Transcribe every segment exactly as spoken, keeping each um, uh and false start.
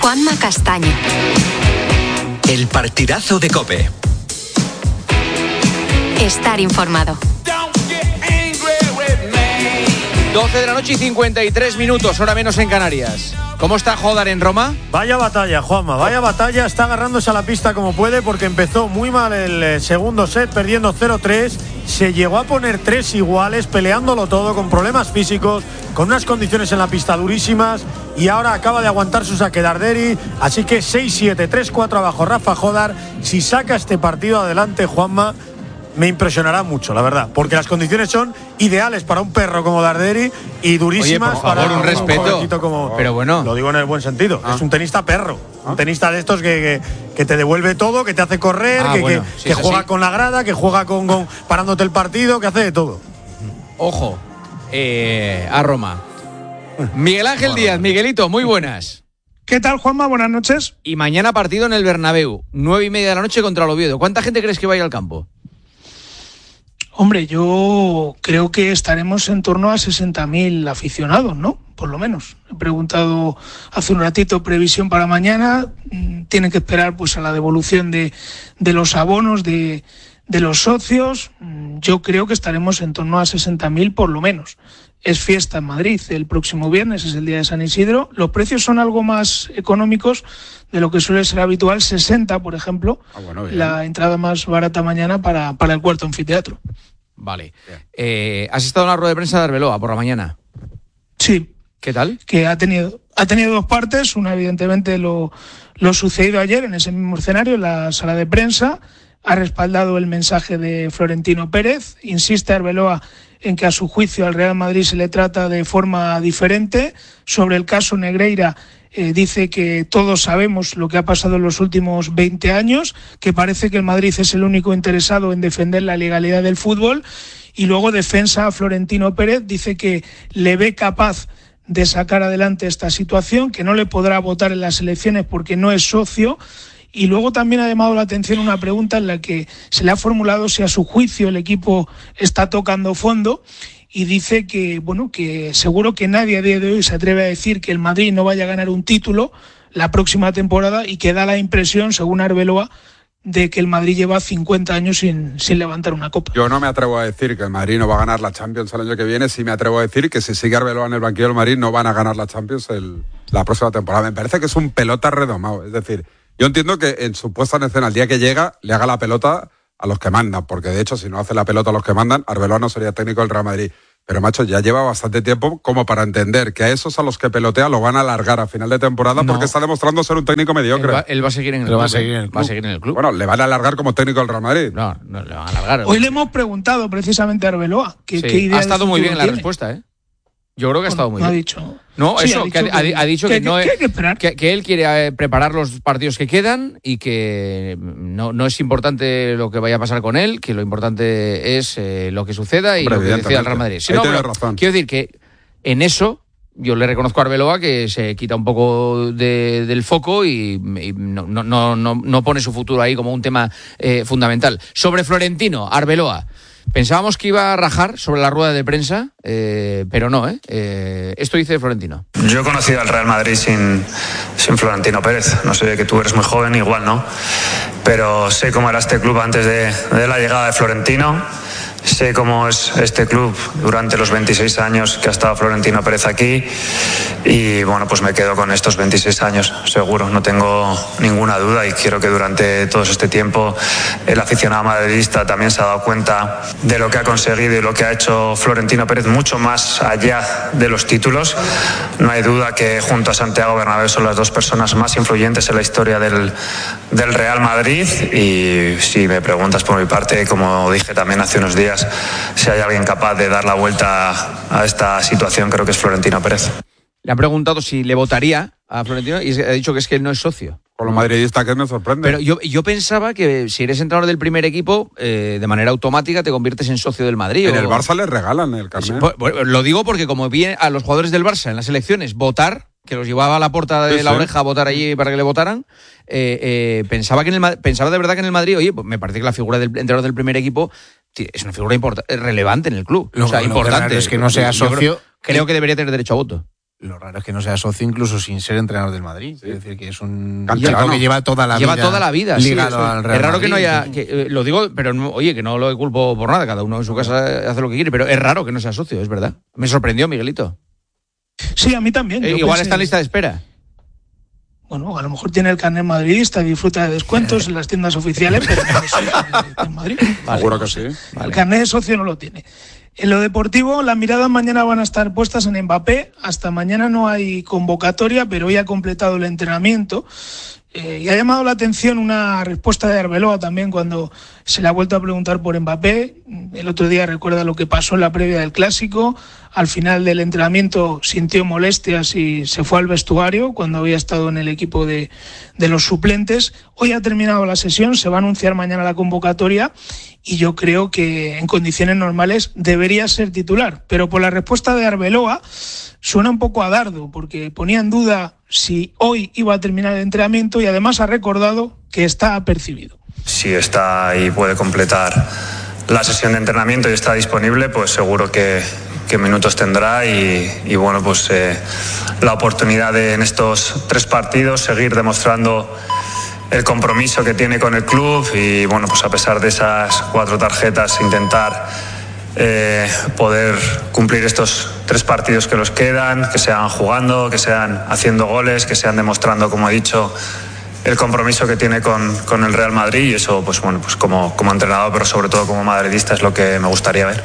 Juanma Castaño. El partidazo de COPE. Estar informado. doce de la noche y cincuenta y tres minutos, hora menos en Canarias. ¿Cómo está Jodar en Roma? Vaya batalla, Juanma, vaya batalla. Está agarrándose a la pista como puede porque empezó muy mal el segundo set, perdiendo cero tres. Se llegó a poner tres iguales, peleándolo todo, con problemas físicos, con unas condiciones en la pista durísimas. Y ahora acaba de aguantar su saque Darderi. Así que seis siete, tres cuatro abajo Rafa Jodar. Si saca este partido adelante, Juanma, me impresionará mucho, la verdad, porque las condiciones son ideales para un perro como Darderi y durísimas. Oye, por favor, para un respeto. Como, pero bueno, lo digo en el buen sentido. Ah. Es un tenista perro, ah. un tenista de estos que, que, que te devuelve todo, que te hace correr, ah, que, bueno, que, sí, que sí, juega sí. con la grada, que juega con, con parándote el partido, que hace de todo. Ojo, eh, a Roma. Miguel Ángel bueno, Díaz, Miguelito, muy buenas. ¿Qué tal, Juanma? Buenas noches. Y mañana partido en el Bernabéu, nueve y media de la noche contra el Oviedo. ¿Cuánta gente crees que va a ir al campo? Hombre, yo creo que estaremos en torno a sesenta mil aficionados, ¿no? Por lo menos. He preguntado hace un ratito previsión para mañana. Tienen que esperar pues a la devolución de, de los abonos de, de los socios. Yo creo que estaremos en torno a sesenta mil por lo menos. Es fiesta en Madrid el próximo viernes, es el día de San Isidro. Los precios son algo más económicos de lo que suele ser habitual, sesenta, por ejemplo, ah, bueno, la entrada más barata mañana para, para el cuarto anfiteatro. Vale. Eh, ¿Has estado en la rueda de prensa de Arbeloa por la mañana? Sí. ¿Qué tal? Que ha tenido, ha tenido dos partes. Una, evidentemente, lo, lo sucedido ayer en ese mismo escenario, en la sala de prensa. Ha respaldado el mensaje de Florentino Pérez. Insiste Arbeloa en que a su juicio al Real Madrid se le trata de forma diferente. Sobre el caso Negreira, eh, dice que todos sabemos lo que ha pasado en los últimos veinte años, que parece que el Madrid es el único interesado en defender la legalidad del fútbol. Y luego defensa a Florentino Pérez, dice que le ve capaz de sacar adelante esta situación, que no le podrá votar en las elecciones porque no es socio. Y luego también ha llamado la atención una pregunta en la que se le ha formulado si a su juicio el equipo está tocando fondo, y dice que, bueno, que seguro que nadie a día de hoy se atreve a decir que el Madrid no vaya a ganar un título la próxima temporada, y que da la impresión, según Arbeloa, de que el Madrid lleva cincuenta años sin, sin levantar una copa. Yo no me atrevo a decir que el Madrid no va a ganar la Champions el año que viene. Sí me atrevo a decir que si sigue Arbeloa en el banquillo del Madrid no van a ganar la Champions el, la próxima temporada. Me parece que es un pelota redomado. Es decir, yo entiendo que en su puesta en escena, el día que llega, le haga la pelota a los que mandan, porque de hecho si no hace la pelota a los que mandan, Arbeloa no sería técnico del Real Madrid. Pero, macho, ya lleva bastante tiempo como para entender que a esos a los que pelotea lo van a alargar a final de temporada, no, porque está demostrando ser un técnico mediocre. Él va, él va a seguir en el club. Va a seguir en el club. Va a seguir en el club. Bueno, le van a alargar como técnico del Real Madrid. No, no le van a alargar. Hoy le hemos preguntado precisamente a Arbeloa qué, sí, qué idea ha estado muy bien tiene. la respuesta, ¿eh? Yo creo que ha estado muy no bien. Ha dicho, no, sí, eso, ha dicho que, que ha, ha dicho que, que, no que, es, que, hay que, que, que él quiere preparar los partidos que quedan y que no, no es importante lo que vaya a pasar con él, que lo importante es eh, lo que suceda y Hombre, lo que decida el Real Madrid. Si no, pero, razón. Quiero decir que en eso yo le reconozco a Arbeloa que se quita un poco de, del foco y, y no, no, no, no pone su futuro ahí como un tema eh, fundamental. Sobre Florentino, Arbeloa. Pensábamos que iba a rajar sobre la rueda de prensa, eh, pero no, ¿eh? ¿eh? Esto dice Florentino. Yo he conocido al Real Madrid sin, sin Florentino Pérez. No sé, que tú eres muy joven, igual, ¿no? Pero sé cómo era este club antes de, de la llegada de Florentino. Sé cómo es este club durante los veintiséis años que ha estado Florentino Pérez aquí y bueno, pues me quedo con estos veintiséis años, seguro, no tengo ninguna duda, y quiero que durante todo este tiempo el aficionado madridista también se ha dado cuenta de lo que ha conseguido y lo que ha hecho Florentino Pérez, mucho más allá de los títulos. No hay duda que junto a Santiago Bernabéu son las dos personas más influyentes en la historia del, del Real Madrid, y si me preguntas por mi parte, como dije también hace unos días, si hay alguien capaz de dar la vuelta a esta situación, creo que es Florentino Pérez. Le han preguntado si le votaría a Florentino y ha dicho que es que él no es socio. Con lo madridista que me sorprende. Pero yo, yo pensaba que si eres entrenador del primer equipo, eh, de manera automática te conviertes en socio del Madrid. En o... el Barça les regalan el carnet. Sí, pues, lo digo porque como vi a los jugadores del Barça en las elecciones votar, que los llevaba a la puerta de sí, la sí. oreja a votar allí para que le votaran, eh, eh, pensaba, que en el, pensaba de verdad que en el Madrid, oye, pues me parece que la figura del entrenador del primer equipo es una figura import- relevante en el club. Lo, o sea, lo importante. Es que no sea socio. Creo, creo que debería tener derecho a voto. Lo raro es que no sea socio incluso sin ser entrenador del Madrid. Sí. Es decir, que es un canterano que lleva toda la lleva vida. toda la vida, ligado sí, al Real es raro Madrid. que no haya, que, eh, lo digo, pero no, oye, que no lo culpo por nada, cada uno en su casa hace lo que quiere, pero es raro que no sea socio, es verdad. Me sorprendió, Miguelito. Sí, a mí también. Eh, igual pensé, está en lista de espera. Bueno, a lo mejor tiene el carnet madridista, disfruta de descuentos en las tiendas oficiales, pero no es socio en Madrid. Vale, seguro que sí. Vale. El carnet de socio no lo tiene. En lo deportivo, las miradas mañana van a estar puestas en Mbappé. Hasta mañana no hay convocatoria, pero hoy ha completado el entrenamiento. Eh, y ha llamado la atención una respuesta de Arbeloa también cuando se le ha vuelto a preguntar por Mbappé. El otro día recuerda lo que pasó en la previa del Clásico. Al final del entrenamiento sintió molestias y se fue al vestuario cuando había estado en el equipo de, de los suplentes. Hoy ha terminado la sesión, se va a anunciar mañana la convocatoria y yo creo que en condiciones normales debería ser titular. Pero por la respuesta de Arbeloa suena un poco a dardo, porque ponía en duda si hoy iba a terminar el entrenamiento y además ha recordado que está apercibido. Si está y puede completar la sesión de entrenamiento y está disponible, pues seguro que, que minutos tendrá y, y bueno, pues eh, la oportunidad de en estos tres partidos seguir demostrando el compromiso que tiene con el club y bueno, pues a pesar de esas cuatro tarjetas intentar Eh, poder cumplir estos tres partidos que nos quedan, que sean jugando, que sean haciendo goles, que sean demostrando, como he dicho, el compromiso que tiene con, con el Real Madrid y eso, pues bueno, pues como, como entrenador, pero sobre todo como madridista es lo que me gustaría ver.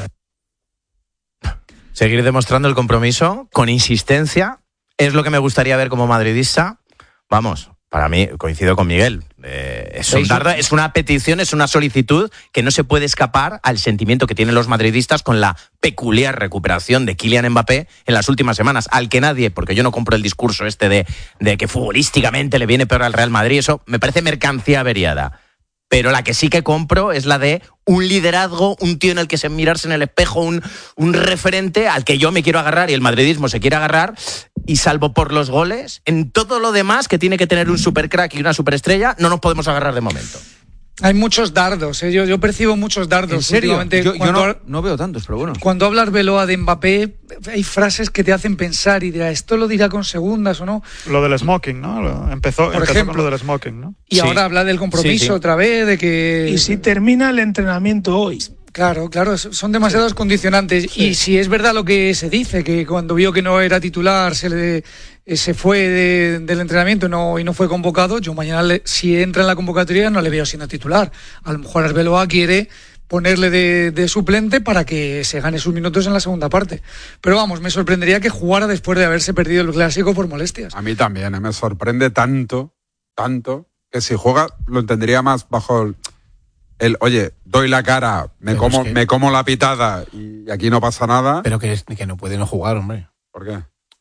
Seguir demostrando el compromiso con insistencia es lo que me gustaría ver como madridista. Vamos, para mí, coincido con Miguel, eh, es, un dardo, es una petición, es una solicitud que no se puede escapar al sentimiento que tienen los madridistas con la peculiar recuperación de Kylian Mbappé en las últimas semanas, al que nadie, porque yo no compro el discurso este de, de que futbolísticamente le viene peor al Real Madrid, eso me parece mercancía averiada. Pero la que sí que compro es la de un liderazgo, un tío en el que se mirarse en el espejo, un, un referente al que yo me quiero agarrar y el madridismo se quiere agarrar. Y salvo por los goles, en todo lo demás que tiene que tener un supercrack y una superestrella, no nos podemos agarrar de momento. Hay muchos dardos, ¿eh? yo, yo percibo muchos dardos. ¿En serio? Yo, yo no, ha, no veo tantos, pero bueno. Cuando habla Arbeloa de Mbappé, hay frases que te hacen pensar y dirá, ¿esto lo dirá con segundas o no? Lo del smoking, ¿no? Empezó, Por empezó ejemplo, con lo del smoking, ¿no? Y sí. ahora habla del compromiso sí, sí. otra vez, de que... Y si termina el entrenamiento hoy... Claro, claro, son demasiados sí. condicionantes. Sí. Y si es verdad lo que se dice, que cuando vio que no era titular se le se fue de, del entrenamiento no, y no fue convocado, yo mañana, le, si entra en la convocatoria, no le veo siendo titular. A lo mejor Arbeloa quiere ponerle de, de suplente para que se gane sus minutos en la segunda parte. Pero vamos, me sorprendería que jugara después de haberse perdido el Clásico por molestias. A mí también, ¿eh? Me sorprende tanto, tanto, que si juega lo entendería más bajo... el... El, oye, doy la cara, me como, es que... me como la pitada y aquí no pasa nada. Pero que, que no puede no jugar, hombre. ¿Por qué?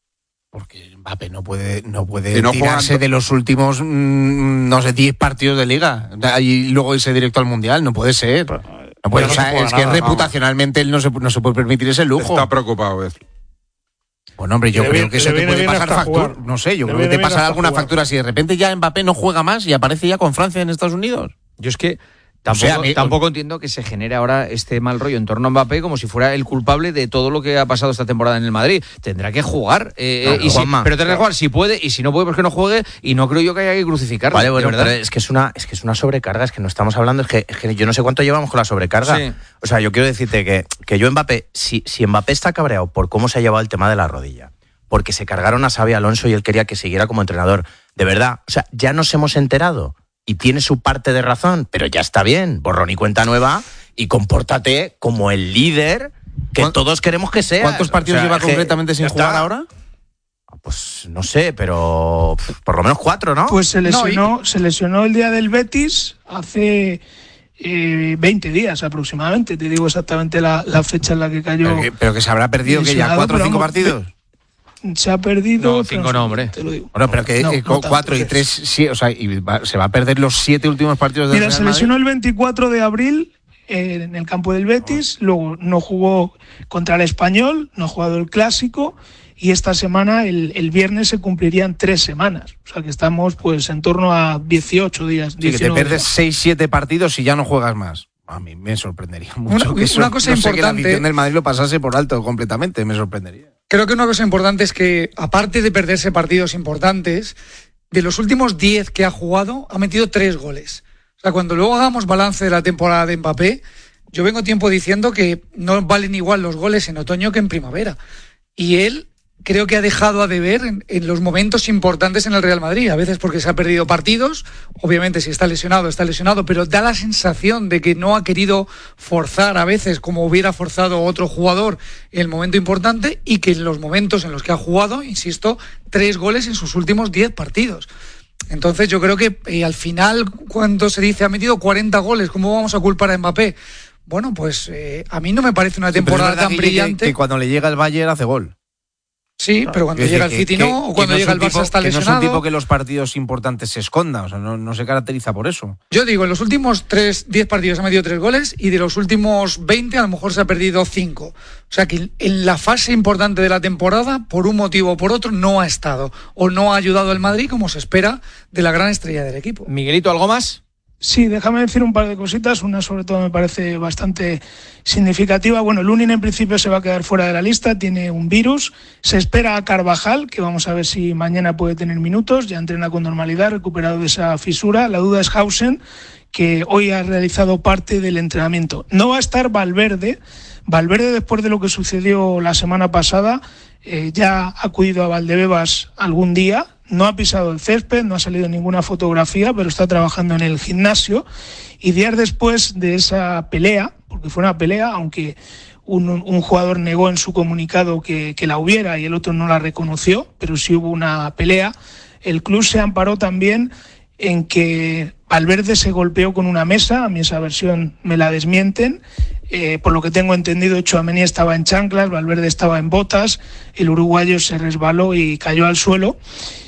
Porque Mbappé no puede, no puede si no tirarse juegan... de los últimos, mmm, no sé, diez partidos de liga y luego irse directo al Mundial. No puede ser. Pero, no puede, o sea, no es que nada, reputacionalmente él no se, no se puede permitir ese lujo. Está preocupado, ¿ves? Bueno, hombre, yo le creo viene, que eso te puede pasar factura. No sé, yo le creo que te pasará alguna jugar. factura si de repente ya Mbappé no juega más y aparece ya con Francia en Estados Unidos. Yo es que... Tampoco, o sea, mí, tampoco entiendo que se genere ahora este mal rollo en torno a Mbappé como si fuera el culpable de todo lo que ha pasado esta temporada en el Madrid. Tendrá que jugar, eh, claro, y si, pero tendrá que jugar si puede, y si no puede, pues que no juegue, y no creo yo que haya que crucificarlo. Vale, bueno, pero es que es una es que es una sobrecarga, es que no estamos hablando, es que, es que yo no sé cuánto llevamos con la sobrecarga. Sí. O sea, yo quiero decirte que, que yo Mbappé, si, si Mbappé está cabreado por cómo se ha llevado el tema de la rodilla, porque se cargaron a Xabi Alonso y él quería que siguiera como entrenador, de verdad, o sea, ya nos hemos enterado. Y tiene su parte de razón, pero ya está bien, borrón y cuenta nueva, y compórtate como el líder que todos queremos que sea. ¿Cuántos partidos o sea, lleva concretamente sin jugar está... ahora? Pues no sé, pero por lo menos cuatro, ¿no? Pues se lesionó, no, y... se lesionó el día del Betis hace eh, veinte días aproximadamente, te digo exactamente la, la fecha en la que cayó. Pero que, pero que se habrá perdido que ya cuatro o cinco partidos. Se ha perdido... No, cinco no, hombre. Te lo digo. Bueno, pero que no, eh, no cuatro y tres, sí, o sea, y va, se va a perder los siete últimos partidos del Mira, Real se lesionó el veinticuatro de abril eh, en el campo del Betis, luego no jugó contra el Español, no ha jugado el Clásico, y esta semana, el, el viernes, se cumplirían tres semanas. O sea, que estamos pues en torno a dieciocho días. Sí, que te pierdes seis, siete partidos y ya no juegas más. A mí me sorprendería mucho una, que eso, una cosa no importante, sé, que la afición del Madrid lo pasase por alto completamente, me sorprendería. Creo que una cosa importante es que, aparte de perderse partidos importantes, de los últimos diez que ha jugado, ha metido tres goles. O sea, cuando luego hagamos balance de la temporada de Mbappé, yo vengo tiempo diciendo que no valen igual los goles en otoño que en primavera. Y él creo que ha dejado a deber en, en los momentos importantes en el Real Madrid. A veces porque se ha perdido partidos, obviamente si está lesionado, está lesionado, pero da la sensación de que no ha querido forzar a veces como hubiera forzado otro jugador en el momento importante, y que en los momentos en los que ha jugado, insisto, tres goles en sus últimos diez partidos. Entonces yo creo que eh, al final, cuando se dice ha metido cuarenta goles, ¿cómo vamos a culpar a Mbappé? Bueno, pues eh, a mí no me parece una temporada sí, tan que brillante. Que, que cuando le llega el Bayern hace gol. Sí, claro, pero cuando llega el City que, no, o cuando no llega el Barça tipo, está lesionado. Que no es un tipo que los partidos importantes se esconda, o sea, no, no se caracteriza por eso. Yo digo, en los últimos tres, diez partidos ha metido tres goles, y de los últimos veinte a lo mejor se ha perdido cinco. O sea que en la fase importante de la temporada, por un motivo o por otro, no ha estado, o no ha ayudado al Madrid como se espera de la gran estrella del equipo. Miguelito, ¿algo más? Sí, déjame decir un par de cositas. Una sobre todo me parece bastante significativa. Bueno, Lunin en principio se va a quedar fuera de la lista, tiene un virus. Se espera a Carvajal, que vamos a ver si mañana puede tener minutos, ya entrena con normalidad, recuperado de esa fisura. La duda es Hausen, que hoy ha realizado parte del entrenamiento. No va a estar Valverde. Valverde, después de lo que sucedió la semana pasada, eh, ya ha acudido a Valdebebas algún día. No ha pisado el césped, no ha salido ninguna fotografía, pero está trabajando en el gimnasio. Y días después de esa pelea, porque fue una pelea, aunque un, un jugador negó en su comunicado que, que la hubiera y el otro no la reconoció, pero sí hubo una pelea, el club se amparó también en que Valverde se golpeó con una mesa. A mí esa versión me la desmienten. Eh, por lo que tengo entendido, Tchouaméni estaba en chanclas, Valverde estaba en botas, el uruguayo se resbaló y cayó al suelo,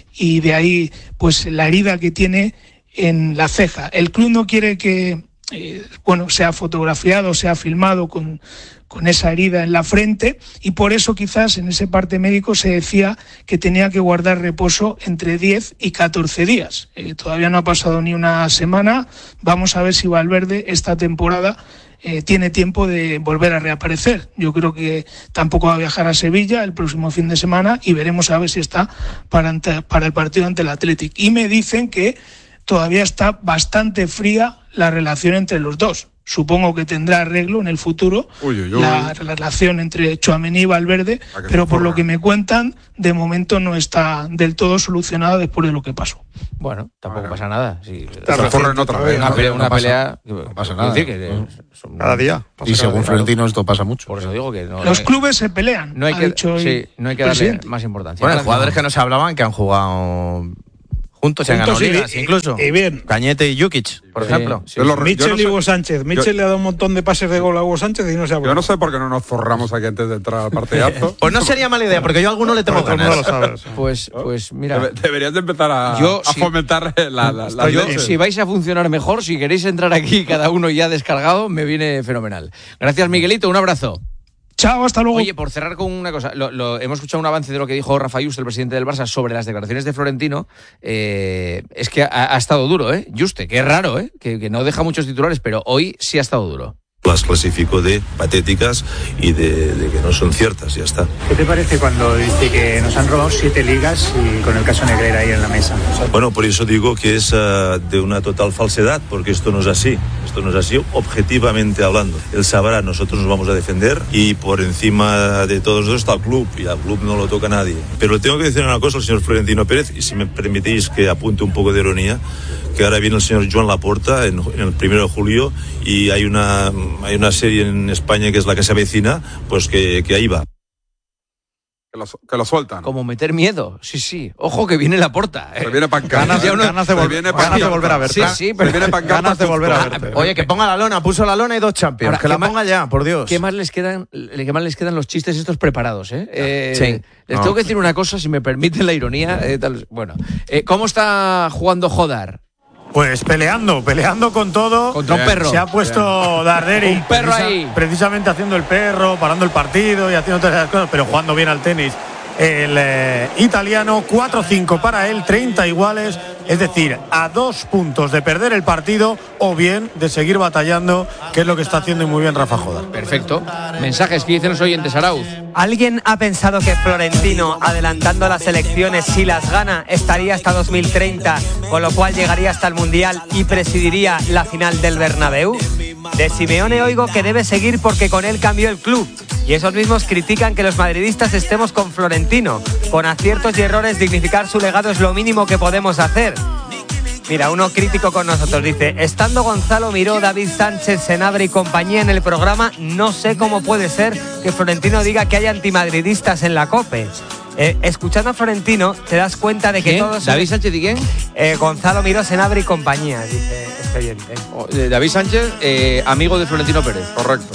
y de ahí pues la herida que tiene en la ceja. El club no quiere que eh, bueno, sea fotografiado, sea filmado con, con esa herida en la frente, y por eso quizás en ese parte médico se decía que tenía que guardar reposo entre diez y catorce días. Eh, todavía no ha pasado ni una semana. Vamos a ver si Valverde esta temporada Eh, tiene tiempo de volver a reaparecer. Yo creo que tampoco va a viajar a Sevilla el próximo fin de semana, y veremos a ver si está para, ante, para el partido ante el Athletic. Y me dicen que todavía está bastante fría la relación entre los dos. Supongo que tendrá arreglo en el futuro uy, uy, uy. la relación entre Tchouaméni y Valverde, pero por lo que me cuentan, de momento no está del todo solucionada después de lo que pasó. Bueno, tampoco bueno. pasa nada. Sí, forren otra vez. Una pelea, una pelea no pasa, no pasa nada. Decir que son, cada día. Y según Florentino esto pasa mucho. Por eso digo que no, los no hay, clubes se pelean. No hay que, sí, no hay que darle presidente. más importancia. Bueno, hay jugadores que no se hablaban que han jugado juntos, se han ganado ligas, y, incluso. Y bien. Cañete y Jukic, por sí, ejemplo. Sí. Lo, Michel no sé, y Hugo Sánchez. Michel yo, le ha dado un montón de pases de gol a Hugo Sánchez y no se ha hablado. Yo no sé por qué no nos forramos aquí antes de entrar al partidazo. Pues no sería mala idea, porque yo a alguno le tengo ganas. Lo sabes. Pues, pues mira. Debe, deberías de empezar a, yo, a si, fomentar la, la, la yo, si vais a funcionar mejor, si queréis entrar aquí cada uno ya descargado, me viene fenomenal. Gracias, Miguelito, un abrazo. Chao, hasta luego. Oye, por cerrar con una cosa, lo, lo, hemos escuchado un avance de lo que dijo Rafa Yuste, el presidente del Barça, sobre las declaraciones de Florentino. Eh, es que ha, ha estado duro, ¿eh? Yuste, que es raro, ¿eh? Que, que no deja muchos titulares, pero hoy sí ha estado duro. Las clasifico de patéticas y de, de que no son ciertas, ya está. ¿Qué te parece cuando dice que nos han robado siete ligas y con el caso Negreira ahí en la mesa? Bueno, por eso digo que es uh, de una total falsedad, porque esto no es así. Esto no es así, objetivamente hablando. Él sabrá, nosotros nos vamos a defender y por encima de todos nosotros está el club, y al club no lo toca nadie. Pero le tengo que decir una cosa al señor Florentino Pérez, y si me permitís que apunte un poco de ironía, que ahora viene el señor Joan Laporta en, en el primero de julio y hay una, hay una serie en España que es La que se avecina, pues que, que ahí va. Que lo, que lo sueltan. Como meter miedo, sí, sí. Ojo que viene Laporta. Eh. Se viene pancarta. Ganas, uno, ganas, de, vol- viene ganas de volver a verte. Sí, sí, pero viene ganas de volver a verte. Oye, que ponga la lona, puso la lona y dos Champions. Ahora, que la ponga ya, por Dios. ¿Qué más les quedan, qué más les quedan los chistes estos preparados, eh? eh sí. Les no. tengo que decir una cosa, si me permiten la ironía. Eh, tal, bueno, eh, ¿cómo está jugando Jodar? Pues peleando, peleando con todo. Contra un perro. Se ha puesto Darderi. Un perro precisa, ahí. Precisamente haciendo el perro, parando el partido y haciendo todas esas cosas, pero jugando bien al tenis el eh, italiano, cuatro cinco para él, treinta iguales, es decir, a dos puntos de perder el partido o bien de seguir batallando, que es lo que está haciendo muy bien Rafa Jodar. Perfecto. Mensajes que dicen los oyentes, Arauz. ¿Alguien ha pensado que Florentino, adelantando las elecciones, si las gana, estaría hasta dos mil treinta, con lo cual llegaría hasta el Mundial y presidiría la final del Bernabéu? De Simeone oigo que debe seguir porque con él cambió el club. Y esos mismos critican que los madridistas estemos con Florentino. Con aciertos y errores, dignificar su legado es lo mínimo que podemos hacer. Mira, uno crítico con nosotros dice: estando Gonzalo Miró, David Sánchez, Senabre y compañía en el programa, no sé cómo puede ser que Florentino diga que hay antimadridistas en la COPE. Eh, escuchando a Florentino te das cuenta de que ¿Quién? todos... ¿David Sánchez y quién? Eh, Gonzalo Miró, Senabre y compañía, dice este oyente. Oh, David Sánchez, eh, amigo de Florentino Pérez. Correcto.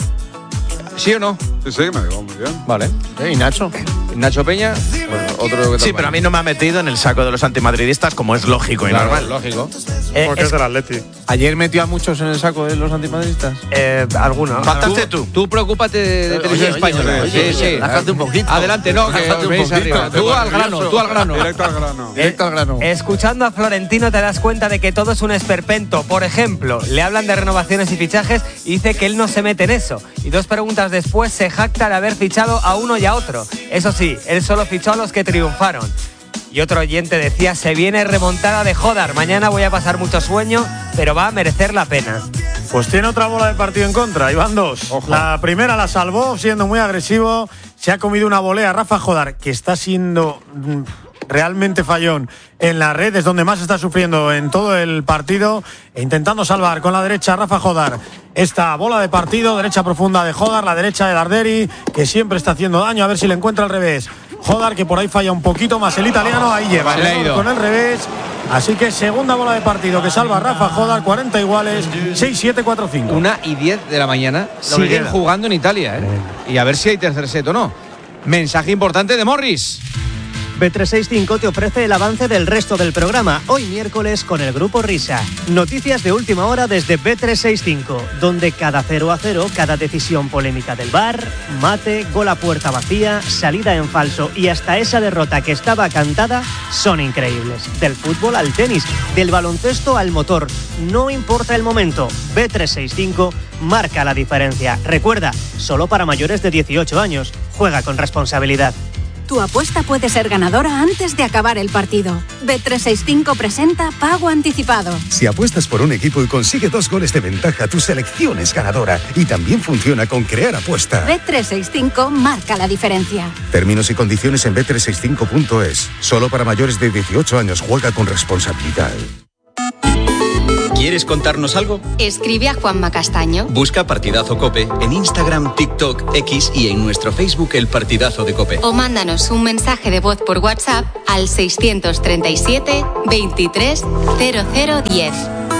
¿Sí o no? Sí, sí, me digo muy bien. Vale. ¿Y Nacho? Nacho Peña, pues otro que Sí, pero a mí no me ha metido en el saco de los antimadridistas, como es lógico y claro, normal. Lógico. Eh, Porque es, es del Atleti. ¿Ayer metió a muchos en el saco de los antimadridistas? Eh, algunos. Faltaste tú. Tú preocúpate de televisión española. Sí, sí. Bájate un poquito. Adelante, no, que Bájate os un veis poquito. arriba. Tú al grano, tú al grano. Directo al grano. Directo al grano. Escuchando a Florentino te das cuenta de que todo es un esperpento. Por ejemplo, le hablan de renovaciones y fichajes y dice que él no se mete en eso. Y dos preguntas después se jacta de haber fichado a uno y a otro. Eso sí, él solo fichó a los que triunfaron. Y otro oyente decía: se viene remontada de Jodar. Mañana voy a pasar mucho sueño, pero va a merecer la pena. Pues tiene otra bola de partido en contra, y van dos. Ojo. La primera la salvó siendo muy agresivo. Se ha comido una volea Rafa Jodar, que está siendo realmente fallón en la red, es donde más está sufriendo en todo el partido, e intentando salvar con la derecha Rafa Jodar esta bola de partido, derecha profunda de Jodar, la derecha de Darderi, que siempre está haciendo daño, a ver si le encuentra al revés. Jodar, que por ahí falla un poquito más el italiano, ahí lleva el con el revés. Así que segunda bola de partido que salva Rafa Jodar, cuarenta iguales, seis siete cuatro cinco. Una y diez de la mañana siguen jugando en Italia, ¿eh? Y a ver si hay tercer set o no. Mensaje importante de Morris. B trescientos sesenta y cinco te ofrece el avance del resto del programa, hoy miércoles con el Grupo Risa. Noticias de última hora desde B trescientos sesenta y cinco, donde cada cero a cero, cada decisión polémica del V A R, mate, gol a puerta vacía, salida en falso y hasta esa derrota que estaba cantada son increíbles. Del fútbol al tenis, del baloncesto al motor, no importa el momento, B trescientos sesenta y cinco marca la diferencia. Recuerda, solo para mayores de dieciocho años, juega con responsabilidad. Tu apuesta puede ser ganadora antes de acabar el partido. B trescientos sesenta y cinco presenta Pago Anticipado. Si apuestas por un equipo y consigue dos goles de ventaja, tu selección es ganadora. Y también funciona con Crear Apuesta. B trescientos sesenta y cinco marca la diferencia. Términos y condiciones en B trescientos sesenta y cinco punto es. Solo para mayores de dieciocho años. Juega con responsabilidad. ¿Quieres contarnos algo? Escribe a Juanma Castaño. Busca Partidazo Cope en Instagram, TikTok, X y en nuestro Facebook El Partidazo de Cope. O mándanos un mensaje de voz por WhatsApp al seiscientos treinta y siete, veintitrés, cero cero diez.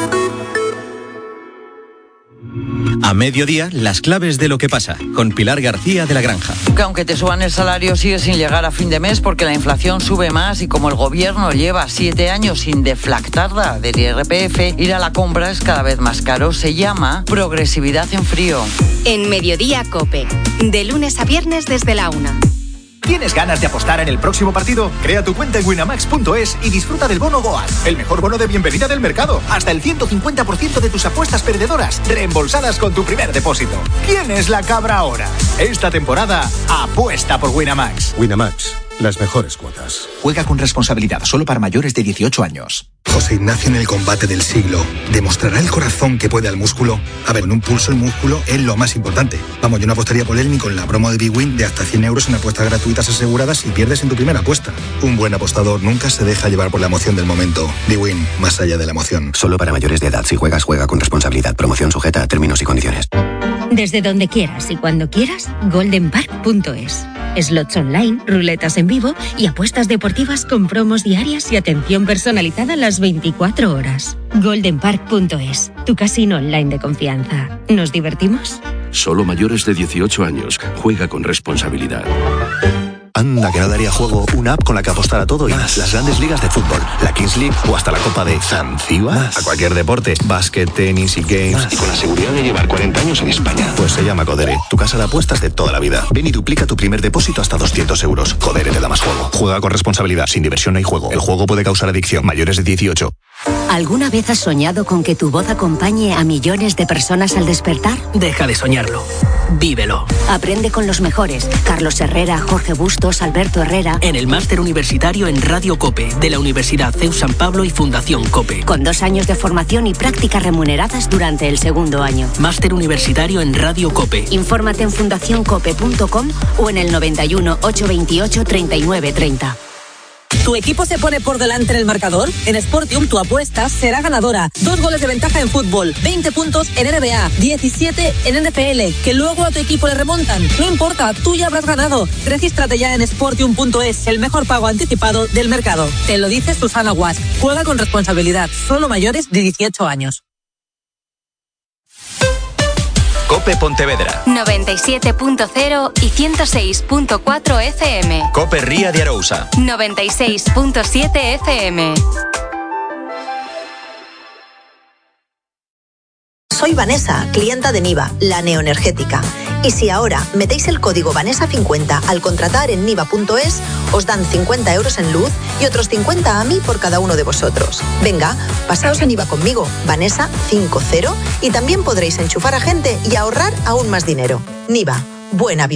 A mediodía, las claves de lo que pasa, con Pilar García de la Granja. Que aunque te suban el salario, sigue sin llegar a fin de mes porque la inflación sube más y como el gobierno lleva siete años sin deflactarla del I R P F, ir a la compra es cada vez más caro. Se llama progresividad en frío. En Mediodía Cope, de lunes a viernes desde la una. ¿Tienes ganas de apostar en el próximo partido? Crea tu cuenta en winamax punto es y disfruta del bono Goal, el mejor bono de bienvenida del mercado. Hasta el ciento cincuenta por ciento de tus apuestas perdedoras reembolsadas con tu primer depósito. ¿Quién es la cabra ahora? Esta temporada, apuesta por Winamax. Winamax, las mejores cuotas. Juega con responsabilidad, solo para mayores de dieciocho años. José Ignacio en el combate del siglo. ¿Demostrará el corazón que puede al músculo? A ver, en un pulso el músculo es lo más importante. Vamos, yo no apostaría por él ni con la promo de Big Win de hasta cien euros en apuestas gratuitas aseguradas si pierdes en tu primera apuesta. Un buen apostador nunca se deja llevar por la emoción del momento. Big Win, más allá de la emoción. Solo para mayores de edad. Si juegas, juega con responsabilidad. Promoción sujeta a términos y condiciones. Desde donde quieras y cuando quieras, golden park punto es. Slots online, ruletas en vivo y apuestas deportivas con promos diarias y atención personalizada las veinticuatro horas. golden park punto es, tu casino online de confianza. ¿Nos divertimos? Solo mayores de dieciocho años. Juega con responsabilidad. Anda, que no daría juego una app con la que apostar a todo y más. Las grandes ligas de fútbol, la Kings League o hasta la Copa de Zanzíbar. A cualquier deporte, básquet, tenis y games. Más. Y con la seguridad de llevar cuarenta años en España. Pues se llama Codere, tu casa de apuestas de toda la vida. Ven y duplica tu primer depósito hasta doscientos euros. Codere te da más juego. Juega con responsabilidad, sin diversión no hay juego. El juego puede causar adicción. Mayores de dieciocho. ¿Alguna vez has soñado con que tu voz acompañe a millones de personas al despertar? Deja de soñarlo. Vívelo. Aprende con los mejores. Carlos Herrera, Jorge Bustos, Alberto Herrera. En el máster universitario en Radio COPE, de la Universidad C E U San Pablo y Fundación COPE. Con dos años de formación y prácticas remuneradas durante el segundo año. Máster universitario en Radio COPE. Infórmate en fundación cope punto com o en el noventa y uno, ochocientos veintiocho, treinta y nueve treinta. ¿Tu equipo se pone por delante en el marcador? En Sportium tu apuesta será ganadora. Dos goles de ventaja en fútbol, veinte puntos en N B A, diecisiete en N F L, que luego a tu equipo le remontan. No importa, tú ya habrás ganado. Regístrate ya en sportium punto es, el mejor pago anticipado del mercado. Te lo dice Susana Guas. Juega con responsabilidad, solo mayores de dieciocho años. COPE Pontevedra noventa y siete punto cero y ciento seis punto cuatro F M. COPE Ría de Arousa noventa y seis punto siete F M. Soy Vanessa, clienta de Niva, la neoenergética. Y si ahora metéis el código Vanessa cincuenta al contratar en niva punto es, os dan cincuenta euros en luz y otros cincuenta a mí por cada uno de vosotros. Venga, pasaos a Niva conmigo, Vanessa cincuenta, y también podréis enchufar a gente y ahorrar aún más dinero. Niva, buena vida.